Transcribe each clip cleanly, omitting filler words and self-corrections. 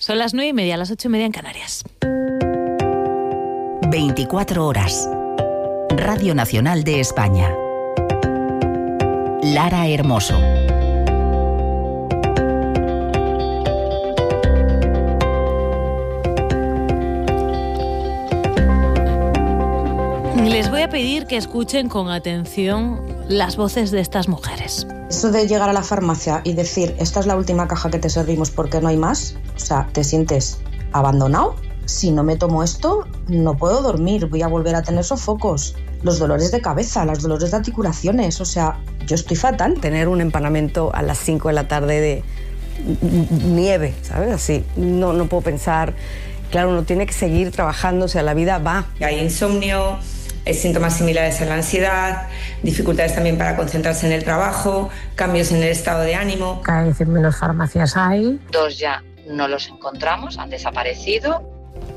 Son las 9:30, las 8:30 en Canarias. 24 horas. Radio Nacional de España. Lara Hermoso. Les voy a pedir que escuchen con atención las voces de estas mujeres. Eso de llegar a la farmacia y decir, esta es la última caja que te servimos porque no hay más, o sea, te sientes abandonado. Si no me tomo esto, no puedo dormir, voy a volver a tener sofocos, los dolores de cabeza, los dolores de articulaciones, o sea, yo estoy fatal. Tener un empanamiento a las 5 de la tarde de nieve, ¿sabes? Así, no puedo pensar. Claro, uno tiene que seguir trabajando, o sea, la vida va. Hay insomnio, hay síntomas similares a la ansiedad, dificultades también para concentrarse en el trabajo, cambios en el estado de ánimo. Cada vez menos farmacias hay. 2 ya no los encontramos, han desaparecido.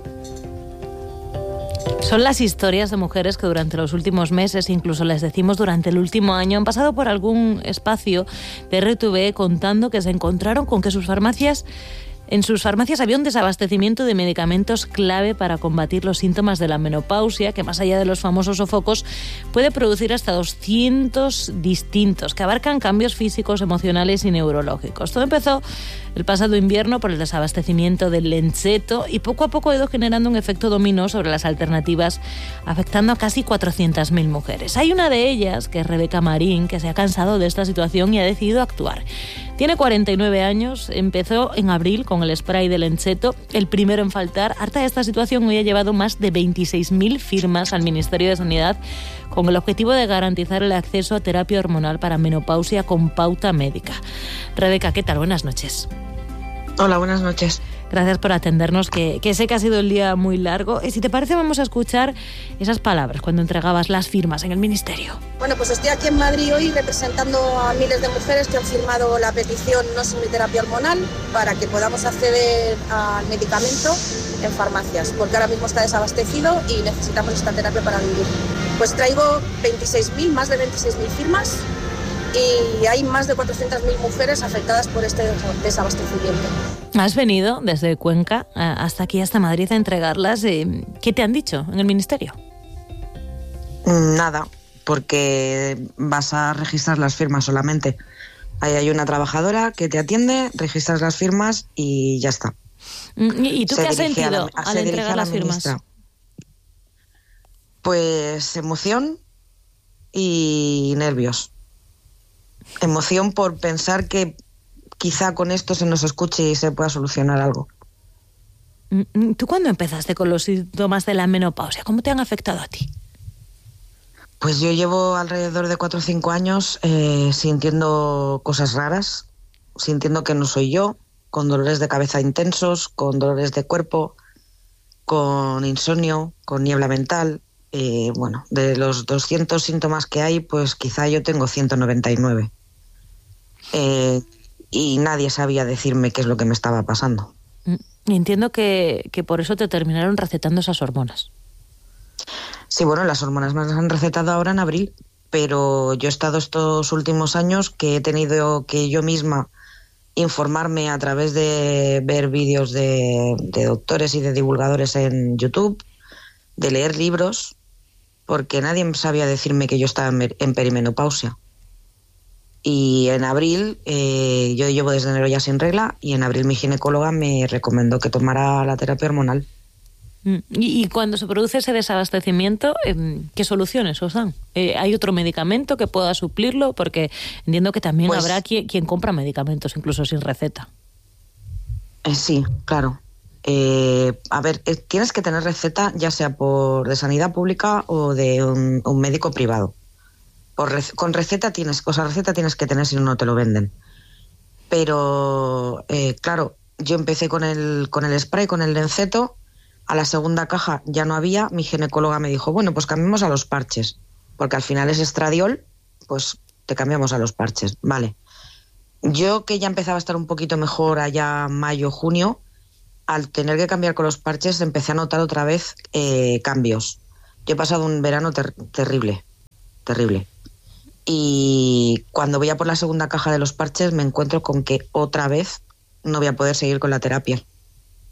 Son las historias de mujeres que durante los últimos meses, incluso les decimos durante el último año, han pasado por algún espacio de RTV contando que se encontraron con que en sus farmacias había un desabastecimiento de medicamentos clave para combatir los síntomas de la menopausia, que más allá de los famosos sofocos, puede producir hasta 200 distintos, que abarcan cambios físicos, emocionales y neurológicos. Todo empezó el pasado invierno por el desabastecimiento del Lenceto y poco a poco ha ido generando un efecto dominó sobre las alternativas, afectando a casi 400.000 mujeres. Hay una de ellas, que es Rebeca Marín, que se ha cansado de esta situación y ha decidido actuar. Tiene 49 años, empezó en abril con el spray del Lenceto, el primero en faltar. Harta de esta situación, hoy ha llevado más de 26.000 firmas al Ministerio de Sanidad con el objetivo de garantizar el acceso a terapia hormonal para menopausia con pauta médica. Rebeca, ¿qué tal? Buenas noches. Hola, buenas noches. Gracias por atendernos, que sé que ha sido el día muy largo. Y si te parece, vamos a escuchar esas palabras cuando entregabas las firmas en el Ministerio. Bueno, pues estoy aquí en Madrid hoy representando a miles de mujeres que han firmado la petición No sin mi terapia hormonal para que podamos acceder al medicamento en farmacias, porque ahora mismo está desabastecido y necesitamos esta terapia para vivir. Pues traigo más de 26.000 firmas y hay más de 400.000 mujeres afectadas por este desabastecimiento. Has venido desde Cuenca hasta aquí, hasta Madrid, a entregarlas. ¿Qué te han dicho en el Ministerio? Nada, porque vas a registrar las firmas solamente. Ahí hay una trabajadora que te atiende, registras las firmas y ya está. ¿Y tú qué has sentido al entregar las firmas? Pues emoción y nervios. Emoción por pensar que quizá con esto se nos escuche y se pueda solucionar algo. ¿Tú cuándo empezaste con los síntomas de la menopausia? ¿Cómo te han afectado a ti? Pues yo llevo alrededor de 4 o 5 años sintiendo cosas raras, sintiendo que no soy yo, con dolores de cabeza intensos, con dolores de cuerpo, con insomnio, con niebla mental. Bueno, de los 200 síntomas que hay, pues quizá yo tengo 199. Y nadie sabía decirme qué es lo que me estaba pasando. Entiendo que por eso te terminaron recetando esas hormonas. Sí, bueno, las hormonas me las han recetado ahora en abril, pero yo he estado estos últimos años que he tenido que yo misma informarme a través de ver vídeos de doctores y de divulgadores en YouTube, de leer libros, porque nadie sabía decirme que yo estaba en perimenopausia. Y en abril, yo llevo desde enero ya sin regla, y en abril mi ginecóloga me recomendó que tomara la terapia hormonal. Y cuando se produce ese desabastecimiento, ¿qué soluciones os dan? ¿Hay otro medicamento que pueda suplirlo? Porque entiendo que también habrá quien compra medicamentos incluso sin receta. Sí, claro. A ver, tienes que tener receta ya sea de sanidad pública o de un médico privado. Con receta tienes que tener, si no te lo venden. Pero, claro, yo empecé con el spray, con el Lenceto. A la segunda caja ya no había. Mi ginecóloga me dijo, bueno, pues cambiemos a los parches, porque al final es estradiol, pues te cambiamos a los parches. Vale. Yo, que ya empezaba a estar un poquito mejor allá mayo, junio, al tener que cambiar con los parches empecé a notar otra vez cambios. Yo he pasado un verano terrible. Y cuando voy a por la segunda caja de los parches me encuentro con que otra vez no voy a poder seguir con la terapia.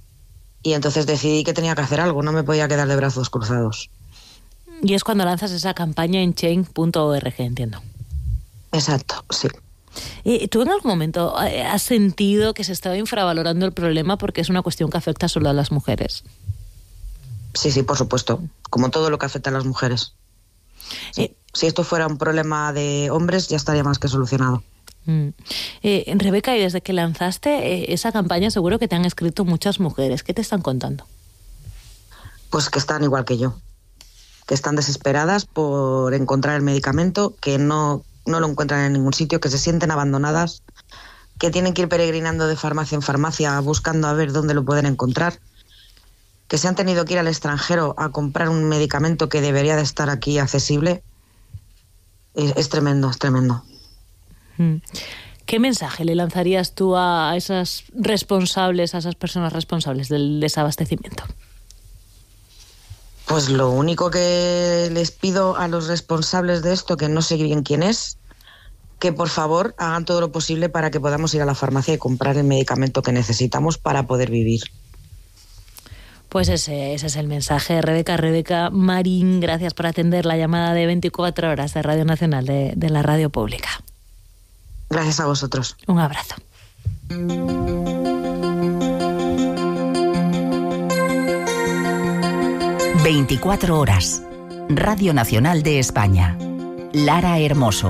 Y entonces decidí que tenía que hacer algo, no me podía quedar de brazos cruzados. Y es cuando lanzas esa campaña en change.org, entiendo. Exacto, sí. ¿Tú en algún momento has sentido que se estaba infravalorando el problema porque es una cuestión que afecta solo a las mujeres? Sí, por supuesto. Como todo lo que afecta a las mujeres. Sí. Si esto fuera un problema de hombres, ya estaría más que solucionado. Rebeca, y desde que lanzaste esa campaña seguro que te han escrito muchas mujeres. ¿Qué te están contando? Pues que están igual que yo. Que están desesperadas por encontrar el medicamento, que no lo encuentran en ningún sitio, que se sienten abandonadas, que tienen que ir peregrinando de farmacia en farmacia buscando a ver dónde lo pueden encontrar, que se han tenido que ir al extranjero a comprar un medicamento que debería de estar aquí accesible. Es tremendo, es tremendo. ¿Qué mensaje le lanzarías tú a esas responsables, a esas personas responsables del desabastecimiento? Pues lo único que les pido a los responsables de esto, que no sé bien quién es, que por favor hagan todo lo posible para que podamos ir a la farmacia y comprar el medicamento que necesitamos para poder vivir. Pues ese es el mensaje. Rebeca Marín, gracias por atender la llamada de 24 horas de Radio Nacional, de la Radio Pública. Gracias a vosotros. Un abrazo. 24 horas. Radio Nacional de España. Lara Hermoso.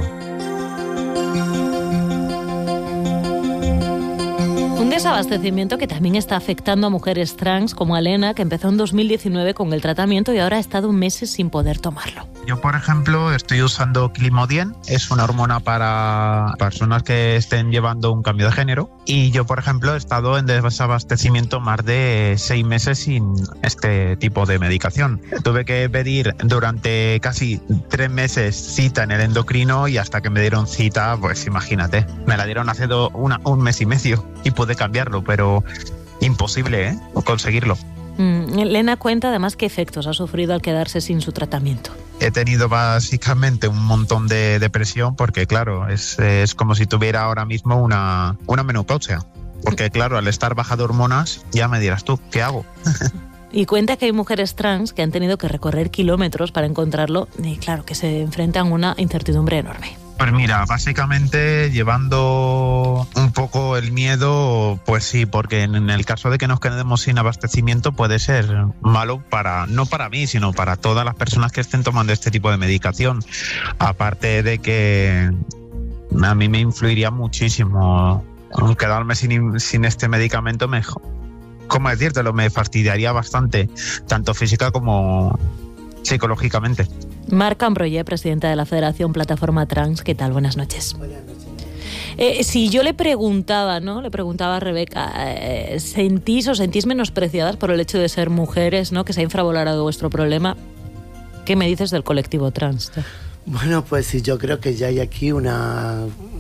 Un desabastecimiento que también está afectando a mujeres trans como Elena, que empezó en 2019 con el tratamiento y ahora ha estado meses sin poder tomarlo. Yo, por ejemplo, estoy usando Climodien, es una hormona para personas que estén llevando un cambio de género. Y yo, por ejemplo, he estado en desabastecimiento más de 6 meses sin este tipo de medicación. Tuve que pedir durante casi 3 meses cita en el endocrino y hasta que me dieron cita, pues imagínate, me la dieron hace un mes y medio y pude cambiarlo, pero imposible, conseguirlo. Elena cuenta además qué efectos ha sufrido al quedarse sin su tratamiento. He tenido básicamente un montón de depresión porque, claro, es como si tuviera ahora mismo una menopausia. Porque, claro, al estar baja de hormonas, ya me dirás tú, ¿qué hago? Y cuenta que hay mujeres trans que han tenido que recorrer kilómetros para encontrarlo y, claro, que se enfrentan a una incertidumbre enorme. Pues mira, básicamente llevando un poco el miedo, pues sí, porque en el caso de que nos quedemos sin abastecimiento puede ser malo no para mí, sino para todas las personas que estén tomando este tipo de medicación. Aparte de que a mí me influiría muchísimo quedarme sin este medicamento, ¿cómo decírtelo? Me fastidiaría bastante, tanto física como psicológicamente. Marc Ambroyé, presidenta de la Federación Plataforma Trans, ¿qué tal? Buenas noches. Buenas noches. Si yo le preguntaba, ¿no? Le preguntaba a Rebeca, ¿sentís menospreciadas por el hecho de ser mujeres, ¿no? Que se ha infravalorado vuestro problema? ¿Qué me dices del colectivo trans? Bueno, pues sí, yo creo que ya hay aquí una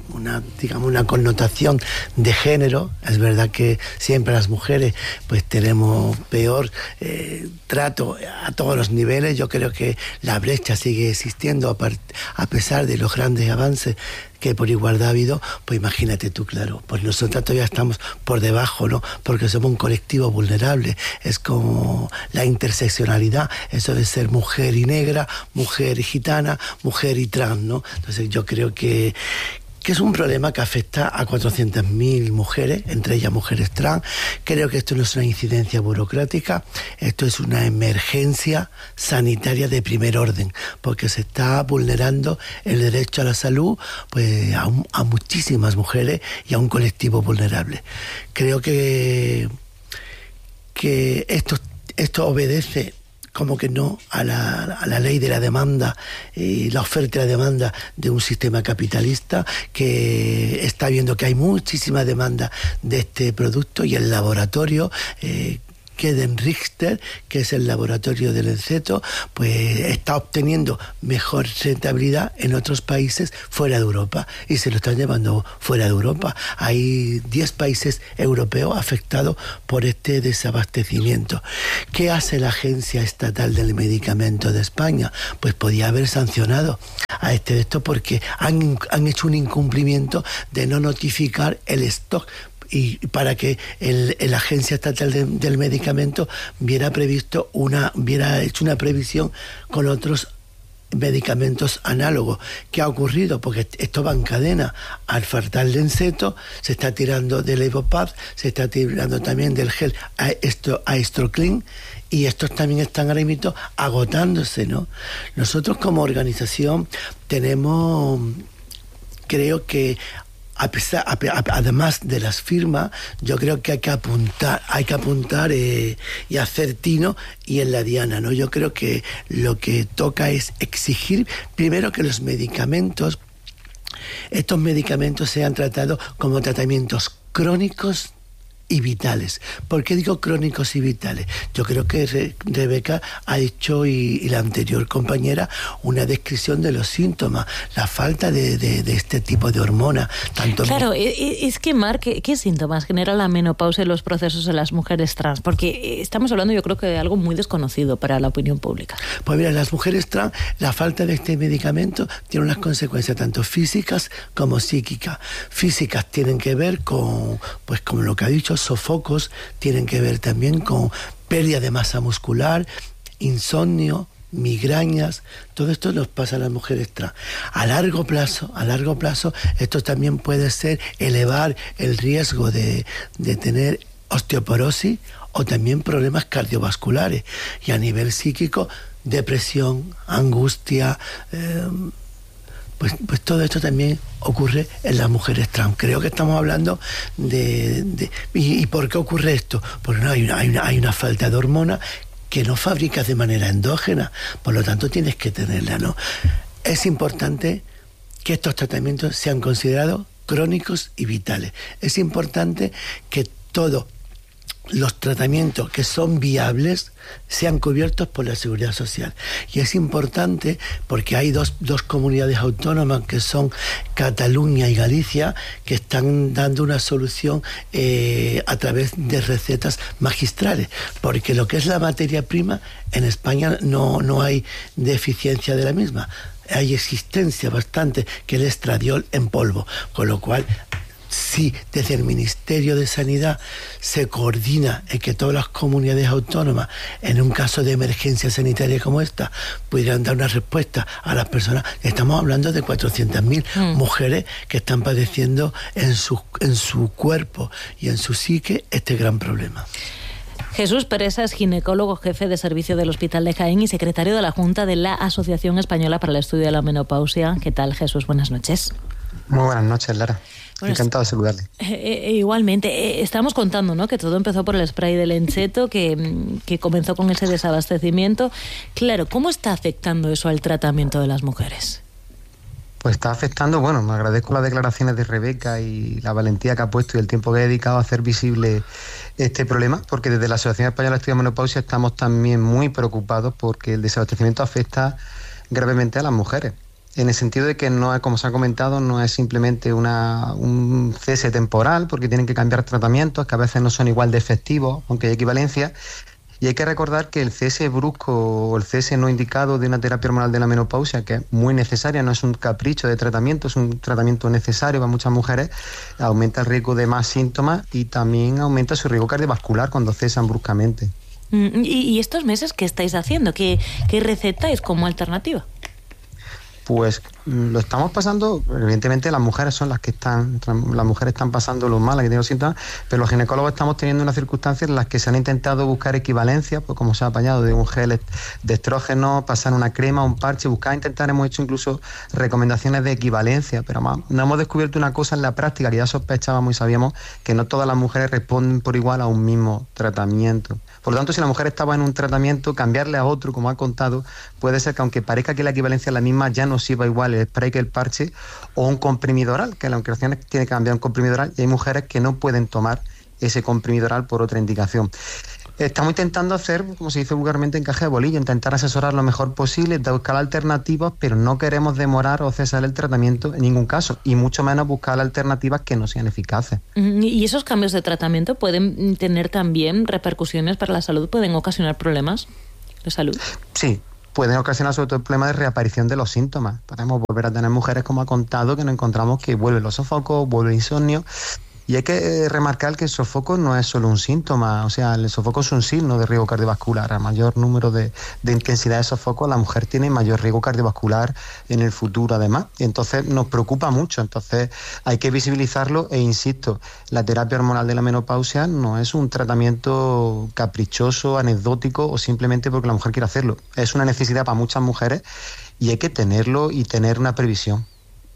connotación de género. Es verdad que siempre las mujeres pues tenemos peor trato a todos los niveles. Yo creo que la brecha sigue existiendo a pesar de los grandes avances que por igualdad ha habido. Pues imagínate tú, claro, pues nosotros todavía estamos por debajo, ¿no? Porque somos un colectivo vulnerable. Es como la interseccionalidad, eso de ser mujer y negra, mujer y gitana, mujer y trans, ¿no? Entonces yo creo que es un problema que afecta a 400.000 mujeres, entre ellas mujeres trans. Creo que esto no es una incidencia burocrática, esto es una emergencia sanitaria de primer orden, porque se está vulnerando el derecho a la salud pues, a muchísimas mujeres y a un colectivo vulnerable. Creo que esto obedece como que no a la ley de la demanda y la oferta y la demanda de un sistema capitalista que está viendo que hay muchísima demanda de este producto y el laboratorio Keden Richter, que es el laboratorio del Enceto, pues está obteniendo mejor rentabilidad en otros países fuera de Europa y se lo están llevando fuera de Europa. Hay 10 países europeos afectados por este desabastecimiento. ¿Qué hace la Agencia Estatal del Medicamento de España? Pues podía haber sancionado a esto porque han hecho un incumplimiento de no notificar el stock y para que la Agencia Estatal del Medicamento hubiera hecho una previsión con otros medicamentos análogos. ¿Qué ha ocurrido? Porque esto va en cadena. Alfartal Lenceto, se está tirando del Evopad, se está tirando también del gel Aestroclean, y estos también están ahora mismo agotándose, ¿no? Nosotros como organización tenemos, creo que además de las firmas, yo creo que hay que apuntar y hacer tino y en la diana, ¿no? Yo creo que lo que toca es exigir primero que estos medicamentos sean tratados como tratamientos crónicos y vitales. ¿Por qué digo crónicos y vitales? Yo creo que Rebeca ha dicho, y la anterior compañera, una descripción de los síntomas, la falta de este tipo de hormona. Claro, es que, Mar, ¿qué síntomas genera la menopausia en los procesos de las mujeres trans? Porque estamos hablando, yo creo, que de algo muy desconocido para la opinión pública. Pues mira, las mujeres trans, la falta de este medicamento tiene unas consecuencias tanto físicas como psíquicas. Físicas tienen que ver con, pues como lo que ha dicho, sofocos, tienen que ver también con pérdida de masa muscular, insomnio, migrañas. Todo esto nos pasa a las mujeres trans. A largo plazo, esto también puede ser elevar el riesgo de tener osteoporosis o también problemas cardiovasculares. Y a nivel psíquico, depresión, angustia, pues todo esto también ocurre en las mujeres trans. Creo que estamos hablando ¿y por qué ocurre esto? Porque no hay una falta de hormona que no fabricas de manera endógena, por lo tanto tienes que tenerla, ¿no? Es importante que estos tratamientos sean considerados crónicos y vitales. Es importante que todos los tratamientos que son viables sean cubiertos por la Seguridad Social. Y es importante porque hay dos comunidades autónomas, que son Cataluña y Galicia, que están dando una solución a través de recetas magistrales, porque lo que es la materia prima, en España no hay deficiencia de la misma. Hay existencia bastante, que el estradiol en polvo, con lo cual, si desde el Ministerio de Sanidad se coordina en que todas las comunidades autónomas, en un caso de emergencia sanitaria como esta, pudieran dar una respuesta a las personas, estamos hablando de 400.000 mujeres que están padeciendo en su cuerpo y en su psique este gran problema. Jesús Peresa es ginecólogo, jefe de servicio del Hospital de Jaén y secretario de la Junta de la Asociación Española para el Estudio de la Menopausia. ¿Qué tal, Jesús? Buenas noches. Muy buenas noches, Lara. Bueno, encantado de saludarle. Igualmente, estamos contando, ¿no?, que todo empezó por el spray de Lenceto, que comenzó con ese desabastecimiento. Claro, ¿cómo está afectando eso al tratamiento de las mujeres? Pues está afectando, bueno, me agradezco las declaraciones de Rebeca y la valentía que ha puesto y el tiempo que ha dedicado a hacer visible este problema, porque desde la Asociación Española de Estudio de Menopausia estamos también muy preocupados porque el desabastecimiento afecta gravemente a las mujeres. En el sentido de que no es, como se ha comentado, no es simplemente un cese temporal, porque tienen que cambiar tratamientos que a veces no son igual de efectivos, aunque hay equivalencia. Y hay que recordar que el cese brusco o el cese no indicado de una terapia hormonal de la menopausia, que es muy necesaria, no es un capricho de tratamiento, es un tratamiento necesario para muchas mujeres, aumenta el riesgo de más síntomas y también aumenta su riesgo cardiovascular cuando cesan bruscamente. ¿Y estos meses qué estáis haciendo? ¿Qué recetáis como alternativa? Pues lo estamos pasando, evidentemente las mujeres son las están pasando lo mal, que tienen los síntomas, pero los ginecólogos estamos teniendo unas circunstancias en las que se han intentado buscar equivalencias, pues como se ha apañado de un gel de estrógeno, pasar una crema, un parche, hemos hecho incluso recomendaciones de equivalencia, pero además no hemos descubierto una cosa en la práctica que ya sospechábamos y sabíamos, que no todas las mujeres responden por igual a un mismo tratamiento. Por lo tanto, si la mujer estaba en un tratamiento, cambiarle a otro, como ha contado, puede ser que aunque parezca que la equivalencia es la misma, ya no sirva igual el spray que el parche, o un comprimido oral, que la operación tiene que cambiar un comprimido oral, y hay mujeres que no pueden tomar ese comprimido oral por otra indicación. Estamos intentando hacer, como se dice vulgarmente, encaje de bolillo, intentar asesorar lo mejor posible, buscar alternativas, pero no queremos demorar o cesar el tratamiento en ningún caso, y mucho menos buscar alternativas que no sean eficaces. ¿Y esos cambios de tratamiento pueden tener también repercusiones para la salud? ¿Pueden ocasionar problemas de salud? Sí. Pueden ocasionar sobre todo el problema de reaparición de los síntomas. Podemos volver a tener mujeres, como ha contado, que nos encontramos que vuelven los sofocos, vuelve el insomnio. Y hay que remarcar que el sofoco no es solo un síntoma, o sea, el sofoco es un signo de riesgo cardiovascular. A mayor número de intensidad de sofoco, la mujer tiene mayor riesgo cardiovascular en el futuro, además. Y entonces nos preocupa mucho, entonces hay que visibilizarlo e insisto, la terapia hormonal de la menopausia no es un tratamiento caprichoso, anecdótico o simplemente porque la mujer quiere hacerlo. Es una necesidad para muchas mujeres y hay que tenerlo y tener una previsión.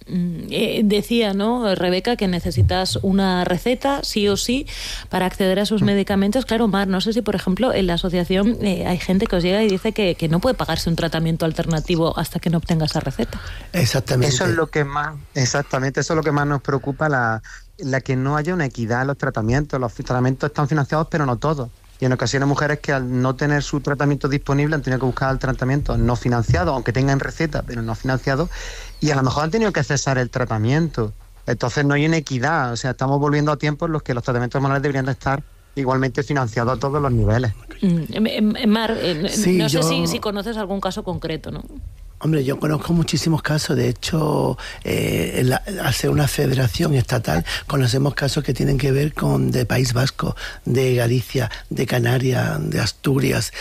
Decía, ¿no, Rebeca, que necesitas una receta sí o sí para acceder a esos medicamentos? Claro, Mar, no sé si, por ejemplo, en la asociación hay gente que os llega y dice que no puede pagarse un tratamiento alternativo hasta que no obtenga esa receta. Exactamente. Eso es lo que más, exactamente, eso es lo que más nos preocupa, la que no haya una equidad en los tratamientos. Los tratamientos están financiados, pero no todos. Y en ocasiones mujeres que al no tener su tratamiento disponible han tenido que buscar el tratamiento no financiado, aunque tengan receta, pero no financiado, y a lo mejor han tenido que cesar el tratamiento. Entonces no hay una equidad, o sea, estamos volviendo a tiempos en los que los tratamientos hormonales deberían de estar igualmente financiados a todos los niveles. Mar, sí, no sé si conoces algún caso concreto, ¿no? Hombre, yo conozco muchísimos casos. De hecho, al ser una federación estatal, conocemos casos que tienen que ver con de País Vasco, de Galicia, de Canarias, de Asturias,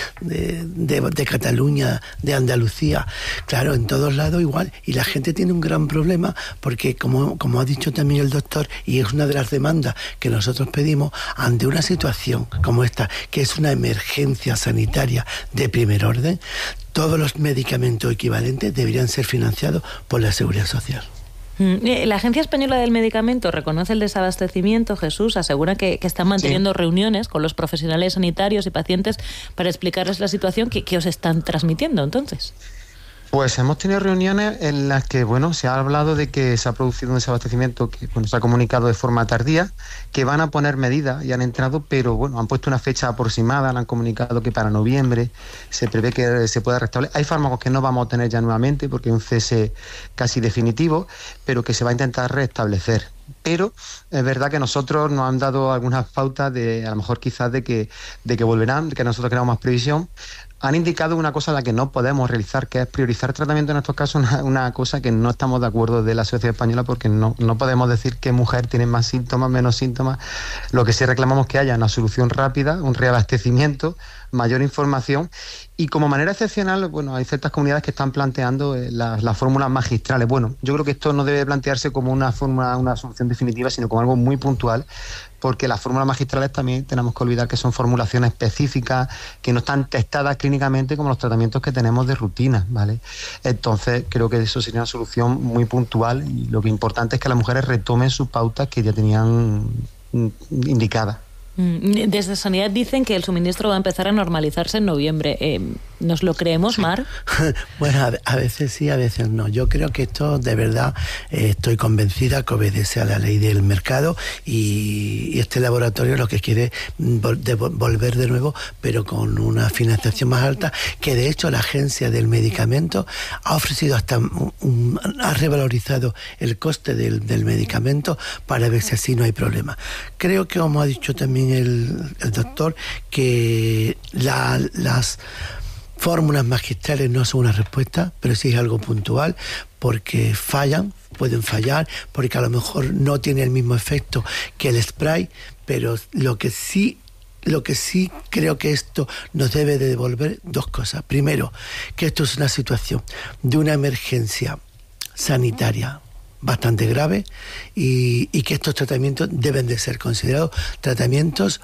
de Cataluña, de Andalucía. Claro, en todos lados igual. Y la gente tiene un gran problema porque, como ha dicho también el doctor, y es una de las demandas que nosotros pedimos, ante una situación como esta, que es una emergencia sanitaria de primer orden, todos los medicamentos equivalentes deberían ser financiados por la Seguridad Social. La Agencia Española del Medicamento reconoce el desabastecimiento. Jesús asegura que están manteniendo reuniones con los profesionales sanitarios y pacientes para explicarles la situación que os están transmitiendo, entonces. Pues hemos tenido reuniones en las que, se ha hablado de que se ha producido un desabastecimiento que se ha comunicado de forma tardía, que van a poner medidas y han entrado, pero han puesto una fecha aproximada, han comunicado que para noviembre se prevé que se pueda restablecer. Hay fármacos que no vamos a tener ya nuevamente porque es un cese casi definitivo, pero que se va a intentar restablecer. Pero es verdad que nosotros nos han dado algunas pautas de, a lo mejor quizás de que volverán, que nosotros queramos más previsión. Han indicado una cosa a la que no podemos realizar, que es priorizar tratamiento en estos casos, una cosa que no estamos de acuerdo de la sociedad española, porque no podemos decir qué mujer tiene más síntomas, menos síntomas. Lo que sí reclamamos es que haya una solución rápida, un reabastecimiento, mayor información. Y como manera excepcional, hay ciertas comunidades que están planteando las fórmulas magistrales. Yo creo que esto no debe plantearse como una solución definitiva, sino como algo muy puntual, porque las fórmulas magistrales también tenemos que olvidar que son formulaciones específicas, que no están testadas clínicamente como los tratamientos que tenemos de rutina, ¿vale? Entonces creo que eso sería una solución muy puntual y lo que es importante es que las mujeres retomen sus pautas que ya tenían indicadas. Desde Sanidad dicen que el suministro va a empezar a normalizarse en noviembre. ¿Nos lo creemos, Mar? Bueno, a veces sí, a veces no. Yo creo que esto, de verdad, estoy convencida que obedece a la ley del mercado y este laboratorio lo que quiere es volver de nuevo, pero con una financiación más alta, que de hecho la Agencia del Medicamento ha ofrecido ha revalorizado el coste del medicamento para ver si así no hay problema. Creo que, como ha dicho también el doctor, que las fórmulas magistrales no son una respuesta, pero sí es algo puntual, porque pueden fallar, porque a lo mejor no tiene el mismo efecto que el spray, pero lo que sí creo que esto nos debe de devolver dos cosas. Primero, que esto es una situación de una emergencia sanitaria bastante grave y que estos tratamientos deben de ser considerados tratamientos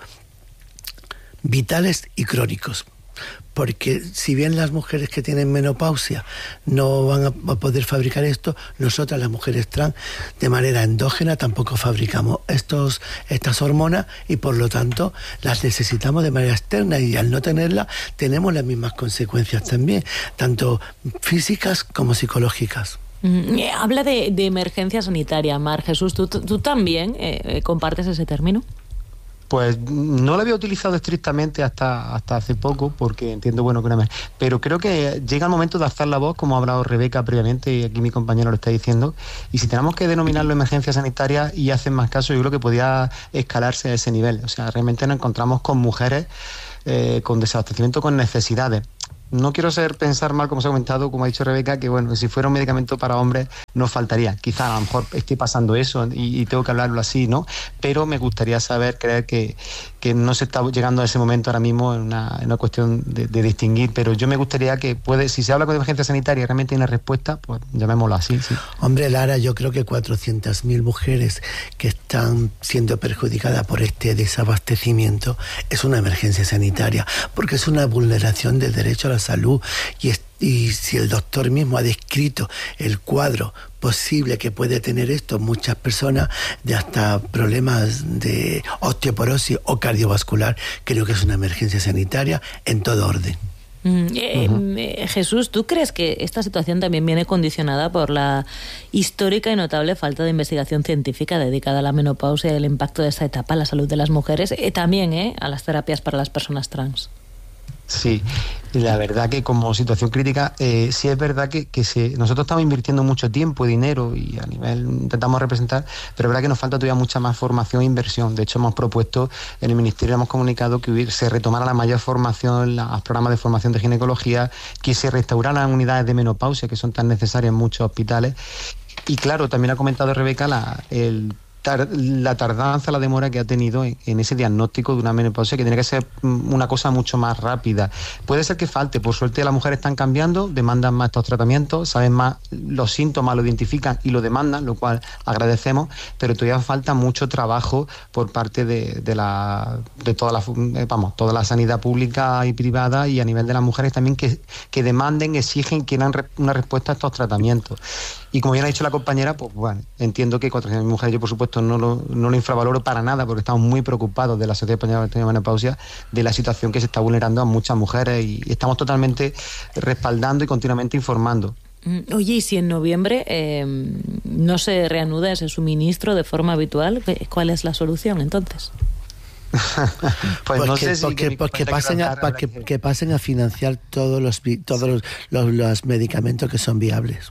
vitales y crónicos. Porque si bien las mujeres que tienen menopausia no van a poder fabricar esto, nosotras las mujeres trans de manera endógena tampoco fabricamos estas hormonas y por lo tanto las necesitamos de manera externa y al no tenerlas tenemos las mismas consecuencias también, tanto físicas como psicológicas. Habla de emergencia sanitaria, Mar. Jesús, ¿tú también compartes ese término? Pues no lo había utilizado estrictamente hasta hace poco, porque entiendo, pero creo que llega el momento de alzar la voz, como ha hablado Rebeca previamente, y aquí mi compañero lo está diciendo, y si tenemos que denominarlo emergencia sanitaria y hacen más caso, yo creo que podía escalarse a ese nivel. O sea, realmente nos encontramos con mujeres con desabastecimiento, con necesidades. no quiero pensar mal, como se ha comentado, como ha dicho Rebeca, que bueno, si fuera un medicamento para hombres nos faltaría. Quizá a lo mejor esté pasando eso y tengo que hablarlo así, ¿no? Pero me gustaría creer que no se está llegando a ese momento ahora mismo en una cuestión de distinguir, pero yo me gustaría que si se habla con emergencia sanitaria y realmente hay una respuesta, pues llamémoslo así, sí. Hombre, Lara, yo creo que 400.000 mujeres que están siendo perjudicadas por este desabastecimiento es una emergencia sanitaria, porque es una vulneración del derecho a la salud y si el doctor mismo ha descrito el cuadro posible que puede tener esto muchas personas, de hasta problemas de osteoporosis o cardiovascular, creo que es una emergencia sanitaria en todo orden. Jesús, ¿tú crees que esta situación también viene condicionada por la histórica y notable falta de investigación científica dedicada a la menopausia y el impacto de esta etapa en la salud de las mujeres, también a las terapias para las personas trans? Sí, la verdad que como situación crítica, sí es verdad que nosotros estamos invirtiendo mucho tiempo y dinero y a nivel intentamos representar, pero es verdad que nos falta todavía mucha más formación e inversión. De hecho, hemos propuesto, en el Ministerio hemos comunicado que se retomara la mayor formación, los programas de formación de ginecología, que se restauraran unidades de menopausia que son tan necesarias en muchos hospitales. Y claro, también ha comentado Rebeca la tardanza, la demora que ha tenido en ese diagnóstico de una menopausia, que tiene que ser una cosa mucho más rápida. Puede ser que falte, por suerte las mujeres están cambiando, demandan más estos tratamientos, saben más los síntomas, lo identifican y lo demandan, lo cual agradecemos, pero todavía falta mucho trabajo por parte de toda la sanidad pública y privada, y a nivel de las mujeres también, que demanden, exigen, quieran una respuesta a estos tratamientos. Y como bien ha dicho la compañera, pues bueno, entiendo que 400.000 mujeres, yo por supuesto no lo infravaloro para nada, porque estamos muy preocupados de la Sociedad Española de Menopausia, de la situación que se está vulnerando a muchas mujeres, y estamos totalmente respaldando y continuamente informando. Oye, y si en noviembre no se reanuda ese suministro de forma habitual, ¿cuál es la solución entonces? Pues no sé si que pasen a financiar todos los medicamentos que son viables.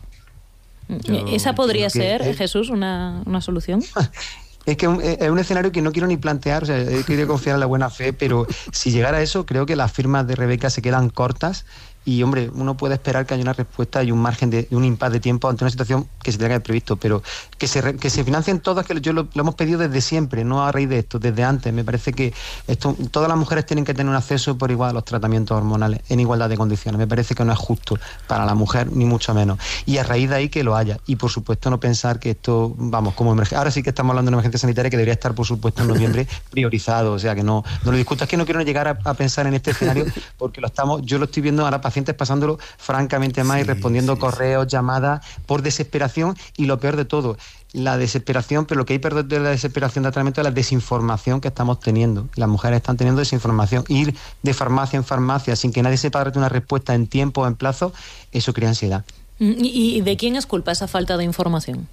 ¿Esa podría ser, Jesús, una solución? Es que es un escenario que no quiero ni plantear, o sea, he querido confiar en la buena fe, pero si llegara a eso, creo que las firmas de Rebeca se quedan cortas. Y, hombre, uno puede esperar que haya una respuesta y un margen de un impasse de tiempo ante una situación que se tenga que haber previsto, pero que se financien todas, que yo lo hemos pedido desde siempre, no a raíz de esto, desde antes. Me parece que todas las mujeres tienen que tener un acceso por igual a los tratamientos hormonales en igualdad de condiciones. Me parece que no es justo para la mujer, ni mucho menos. Y a raíz de ahí que lo haya. Y, por supuesto, no pensar que esto, como emergencia. Ahora sí que estamos hablando de una emergencia sanitaria que debería estar, por supuesto, en noviembre priorizado. O sea, que no lo discuto. Es que no quiero llegar a pensar en este escenario, porque yo lo estoy viendo ahora, pacientes pasándolo francamente mal y respondiendo correos, llamadas, por desesperación, y lo peor de todo, la desesperación, pero lo que hay peor de la desesperación de tratamiento es la desinformación que estamos teniendo. Las mujeres están teniendo desinformación. Ir de farmacia en farmacia sin que nadie sepa darte una respuesta en tiempo o en plazo, eso crea ansiedad. ¿Y de quién es culpa esa falta de información?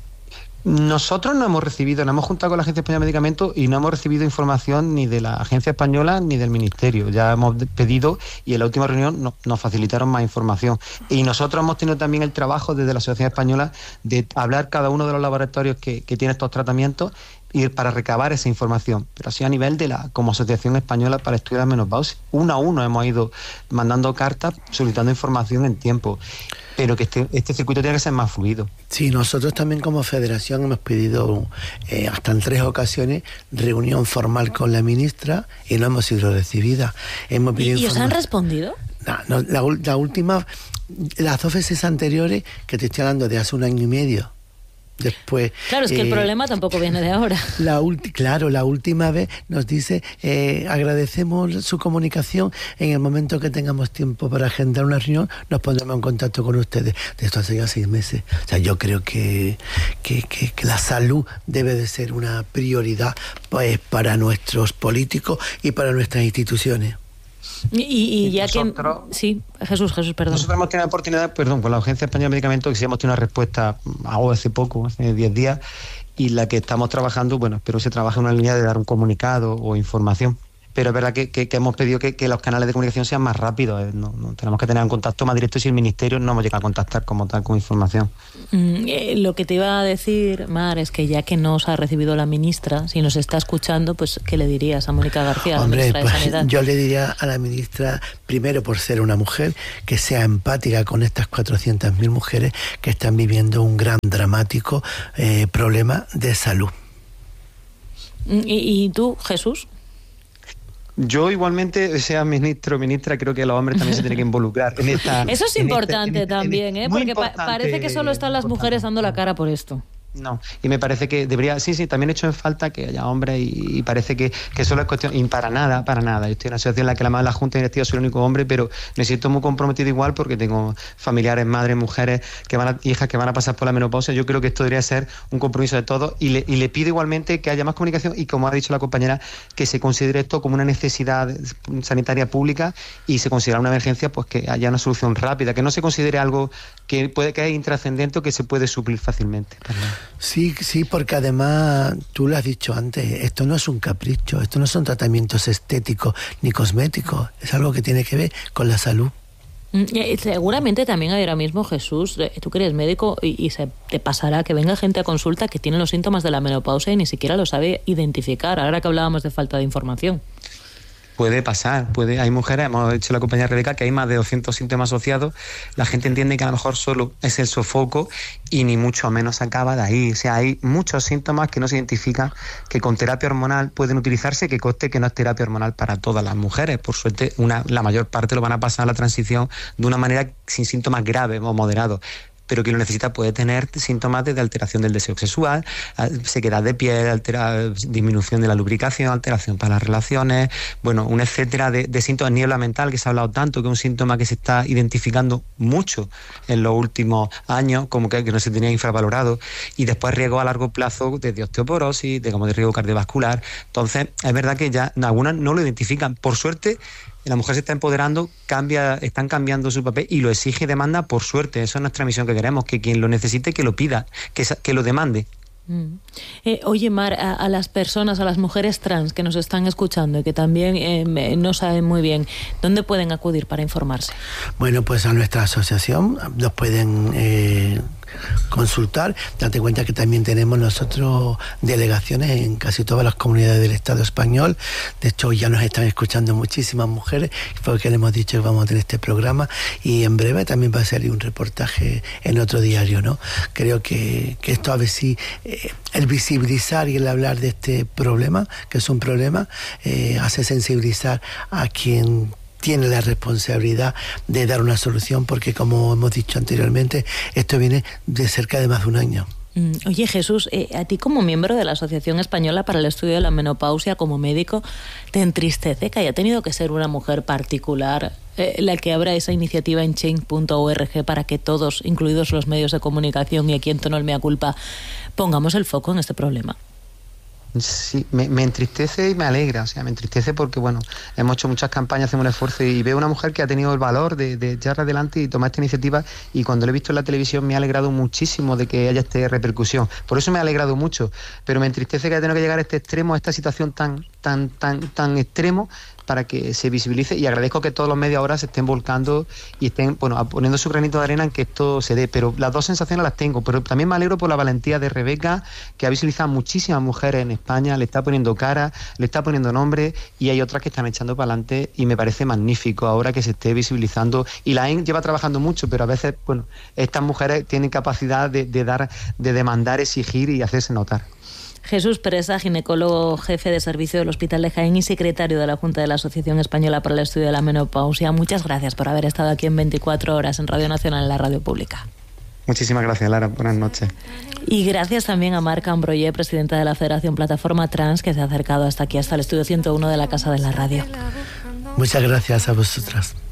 Nosotros no hemos juntado con la Agencia Española de Medicamentos y no hemos recibido información ni de la Agencia Española ni del Ministerio. Ya hemos pedido y en la última reunión nos facilitaron más información. Y nosotros hemos tenido también el trabajo desde la Sociedad Española de hablar cada uno de los laboratorios que tienen estos tratamientos y para recabar esa información, pero así a nivel de como Asociación Española para Estudiar la Menopausia. Uno a uno hemos ido mandando cartas solicitando información en tiempo, pero que este circuito tiene que ser más fluido. Sí, nosotros también como federación hemos pedido hasta en 3 ocasiones reunión formal con la ministra y no hemos sido recibidas. ¿Y os han respondido? No, la última, las 2 veces anteriores, que te estoy hablando de hace 1 año y medio. Después, claro, es que el problema tampoco viene de ahora. La última vez nos dice, agradecemos su comunicación, en el momento que tengamos tiempo para agendar una reunión, nos pondremos en contacto con ustedes. De esto hace ya 6 meses. O sea, yo creo que la salud debe de ser una prioridad, pues, para nuestros políticos y para nuestras instituciones. Y ya nosotros, que... Sí, Jesús, perdón. Nosotros hemos tenido la oportunidad, con la Agencia Española de Medicamentos, que sí hemos tenido una respuesta hace 10 días, y la que estamos trabajando, espero que se trabaje en una línea de dar un comunicado o información. pero es verdad que hemos pedido que los canales de comunicación sean más rápidos. No tenemos que tener un contacto más directo si el Ministerio no hemos llegado a contactar como tal con información. Lo que te iba a decir, Mar, es que ya que no os ha recibido la ministra, si nos está escuchando, pues ¿qué le dirías a Mónica García, Hombre, la ministra de Sanidad? Yo le diría a la ministra, primero por ser una mujer, que sea empática con estas 400.000 mujeres que están viviendo un gran dramático problema de salud. ¿Y tú, Jesús? Yo igualmente, sea ministro o ministra, creo que los hombres también se tienen que involucrar en esta... Eso es importante también, porque parece que solo están las mujeres dando la cara por esto. No, y me parece que debería, sí, también he hecho en falta que haya hombres y parece que solo es cuestión, y para nada. Yo estoy en una situación en la que la Junta Directiva soy el único hombre, pero me siento muy comprometido igual porque tengo familiares, madres, mujeres, hijas que van a pasar por la menopausia. Yo creo que esto debería ser un compromiso de todos y le pido igualmente que haya más comunicación y, como ha dicho la compañera, que se considere esto como una necesidad sanitaria pública y se considera una emergencia, pues que haya una solución rápida, que no se considere algo que es intrascendente o que se puede suplir fácilmente. Sí, porque además, tú lo has dicho antes, esto no es un capricho, esto no son tratamientos estéticos ni cosméticos, es algo que tiene que ver con la salud. Seguramente también ahora mismo, Jesús, tú que eres médico y se te pasará que venga gente a consulta que tiene los síntomas de la menopausia y ni siquiera lo sabe identificar, ahora que hablábamos de falta de información. Puede pasar, hay mujeres, hemos hecho la compañía Rebeca, que hay más de 200 síntomas asociados, la gente entiende que a lo mejor solo es el sofoco y ni mucho menos acaba de ahí. O sea, hay muchos síntomas que no se identifican, que con terapia hormonal pueden utilizarse, que conste que no es terapia hormonal para todas las mujeres. Por suerte, la mayor parte lo van a pasar a la transición de una manera sin síntomas graves o moderados. Pero quien lo necesita puede tener síntomas de alteración del deseo sexual, sequedad de piel, disminución de la lubricación, alteración para las relaciones, bueno, un etcétera de síntomas, niebla mental, que se ha hablado tanto, que es un síntoma que se está identificando mucho en los últimos años, como que no se tenía infravalorado, y después riesgo a largo plazo de osteoporosis, de riesgo cardiovascular. Entonces, es verdad que ya algunas no lo identifican. Por suerte, la mujer se está empoderando, están cambiando su papel y lo exige y demanda, por suerte. Esa es nuestra misión que queremos, que quien lo necesite, que lo pida, que lo demande. Oye, Mar, a las personas, a las mujeres trans que nos están escuchando y que también no saben muy bien, ¿dónde pueden acudir para informarse? Bueno, pues a nuestra asociación nos pueden consultar. Date cuenta que también tenemos nosotros delegaciones en casi todas las comunidades del Estado español. De hecho, ya nos están escuchando muchísimas mujeres, porque le hemos dicho que vamos a tener este programa y en breve también va a salir un reportaje en otro diario, ¿no? Creo que esto, a ver si el visibilizar y el hablar de este problema, que es un problema, hace sensibilizar a quien tiene la responsabilidad de dar una solución, porque, como hemos dicho anteriormente, esto viene de cerca de más de un año. Oye, Jesús, a ti, como miembro de la Asociación Española para el Estudio de la Menopausia, como médico, ¿te entristece que haya tenido que ser una mujer particular la que abra esa iniciativa en change.org para que todos, incluidos los medios de comunicación y aquí en Tono el Mea Culpa, pongamos el foco en este problema? Sí, me entristece y me alegra. O sea, me entristece porque, bueno, hemos hecho muchas campañas, hacemos un esfuerzo y veo una mujer que ha tenido el valor de echar adelante y tomar esta iniciativa, y cuando lo he visto en la televisión me ha alegrado muchísimo de que haya esta repercusión. Por eso me ha alegrado mucho, pero me entristece que haya tenido que llegar a este extremo, a esta situación tan extremo, para que se visibilice, y agradezco que todos los medios ahora se estén volcando y estén, bueno, poniendo su granito de arena en que esto se dé, pero las dos sensaciones las tengo. Pero también me alegro por la valentía de Rebeca, que ha visibilizado a muchísimas mujeres en España, le está poniendo cara, le está poniendo nombre, y hay otras que están echando para adelante, y me parece magnífico ahora que se esté visibilizando. Y la AEN lleva trabajando mucho, pero a veces, bueno, estas mujeres tienen capacidad de demandar, exigir y hacerse notar. Jesús Presa, ginecólogo jefe de servicio del Hospital de Jaén y secretario de la Junta de la Asociación Española para el Estudio de la Menopausia, muchas gracias por haber estado aquí en 24 horas en Radio Nacional, en la radio pública. Muchísimas gracias, Lara. Buenas noches. Y gracias también a Mar Cambroyer, presidenta de la Federación Plataforma Trans, que se ha acercado hasta aquí, hasta el estudio 101 de la Casa de la Radio. Muchas gracias a vosotras.